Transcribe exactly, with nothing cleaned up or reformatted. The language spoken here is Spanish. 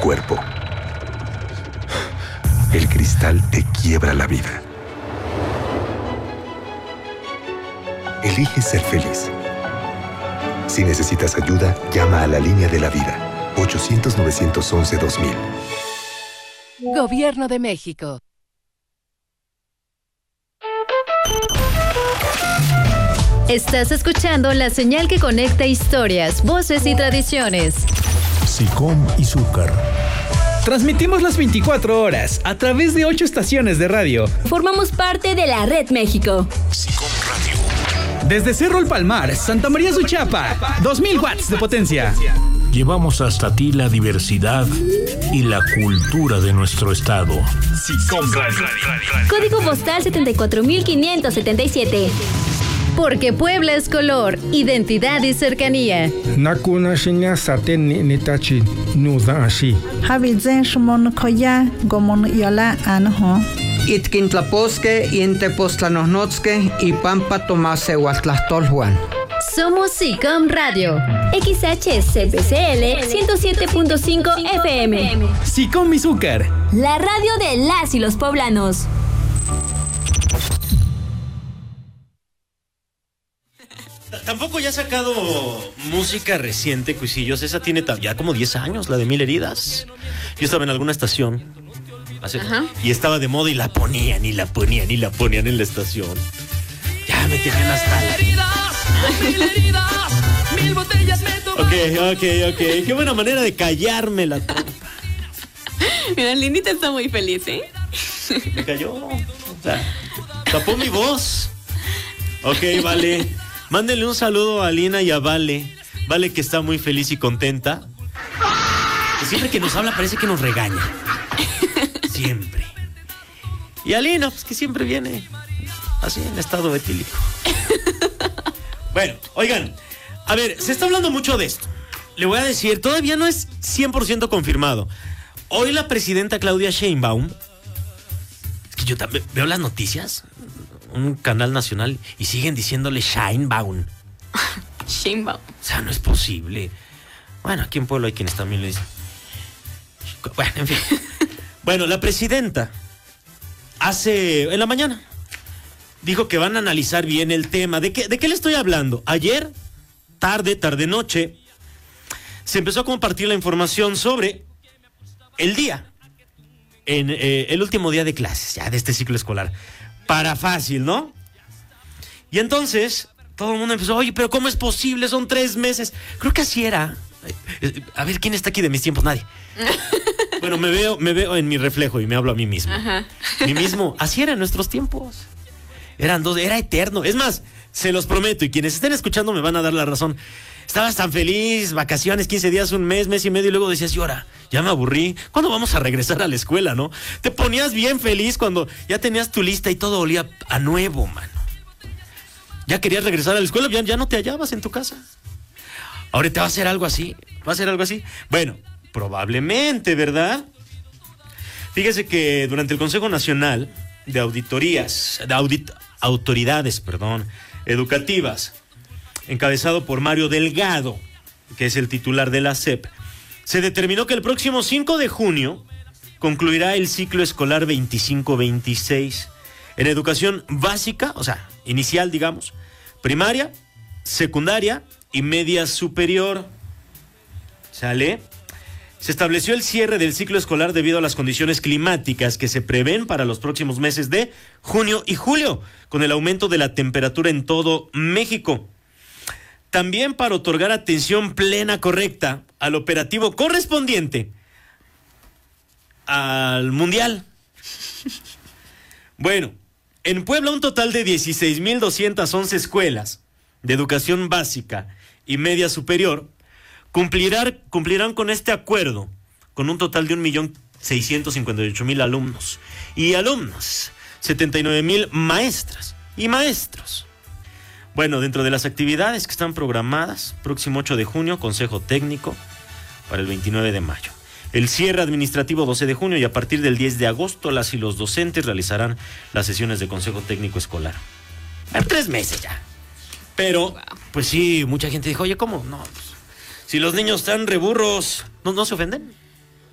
cuerpo. El cristal te quiebra la vida. Elige ser feliz. Si necesitas ayuda, llama a la línea de la vida. ochocientos, novecientos once, dos mil. Gobierno de México. Estás escuchando la señal que conecta historias, voces y tradiciones. SICOM Izúcar. Transmitimos las veinticuatro horas a través de ocho estaciones de radio. Formamos parte de la Red México. SICOM Radio. Desde Cerro El Palmar, Santa María Suchapa, dos mil watts de potencia. Llevamos hasta ti la diversidad y la cultura de nuestro estado. SICOM Radio. Código postal setenta y cuatro mil quinientos setenta y siete. Porque Puebla es color, identidad y cercanía. Nakuna shinya saten ni nitachi nuda ashi. Habizen shmon koya gomon yola anho. Itkintlaposque y Entepoztlanohnotske y Pampa Tomase Huatlastolhuan. Somos SICOM Radio. X H C P C L ciento siete punto cinco F M. SICOM Izúcar. La radio de las y los poblanos. Tampoco ya ha sacado música reciente, Cuisillos. Esa tiene ya como diez años, la de Mil Heridas. Yo estaba en alguna estación hace, y estaba de moda y la ponían, y la ponían, y la ponían en la estación. Ya me tenían hasta la... Mil heridas, mil botellas me tomaron. Ok, ok, ok. Qué buena manera de callarme la trompa. Mira, Lindita está muy feliz, ¿eh? Me cayó. O sea, tapó mi voz. Ok, vale. Mándenle un saludo a Lina y a Vale. Vale, que está muy feliz y contenta. Que siempre que nos habla parece que nos regaña. Siempre. Y a Lina, pues que siempre viene así en estado etílico. Bueno, oigan, a ver, se está hablando mucho de esto. Le voy a decir, todavía no es cien por ciento confirmado. Hoy la presidenta Claudia Sheinbaum, es que yo también veo las noticias, un canal nacional, y siguen diciéndole Sheinbaum. Sheinbaum. O sea, no es posible. Bueno, aquí en Pueblo hay quienes también le dicen. Bueno, en fin. Bueno, la presidenta hace, en la mañana, dijo que van a analizar bien el tema. ¿De qué, de qué le estoy hablando? Ayer, tarde, tarde noche, se empezó a compartir la información sobre el día, en eh, el último día de clases, ya de este ciclo escolar. Para fácil, ¿no? Y entonces, todo el mundo empezó, oye, pero ¿cómo es posible? Son tres meses. Creo que así era. A ver, ¿quién está aquí de mis tiempos? Nadie. Bueno, me veo, me veo en mi reflejo y me hablo a mí mismo. Ajá. Mí mismo, así era en nuestros tiempos. Eran dos, era eterno. Es más, se los prometo, y quienes estén escuchando me van a dar la razón. Estabas tan feliz, vacaciones, quince días, un mes, mes y medio, y luego decías, y ahora, ya me aburrí. ¿Cuándo vamos a regresar a la escuela, no? Te ponías bien feliz cuando ya tenías tu lista y todo olía a nuevo, mano. Ya querías regresar a la escuela, ya, ya no te hallabas en tu casa. Ahora te va a hacer algo así, va a hacer algo así. Bueno, probablemente, ¿verdad? Fíjese que durante el Consejo Nacional de Auditorías, de audit, Autoridades, perdón, Educativas, encabezado por Mario Delgado, que es el titular de la S E P, se determinó que el próximo cinco de junio concluirá el ciclo escolar veinticinco veintiséis en educación básica, o sea, inicial, digamos, primaria, secundaria y media superior. ¿Sale? Se estableció el cierre del ciclo escolar debido a las condiciones climáticas que se prevén para los próximos meses de junio y julio, con el aumento de la temperatura en todo México. También para otorgar atención plena correcta al operativo correspondiente al Mundial. Bueno, en Puebla un total de dieciséis mil doscientas once escuelas de educación básica y media superior cumplirán, cumplirán con este acuerdo con un total de un millón seiscientos cincuenta y ocho mil alumnos y alumnas, setenta y nueve mil maestras y maestros. Bueno, dentro de las actividades que están programadas, próximo ocho de junio, Consejo Técnico para el veintinueve de mayo. El cierre administrativo doce de junio y a partir del diez de agosto las y los docentes realizarán las sesiones de Consejo Técnico Escolar. En tres meses ya. Pero, pues sí, mucha gente dijo, oye, ¿cómo? No, pues, si los niños están reburros, ¿no, no se ofenden?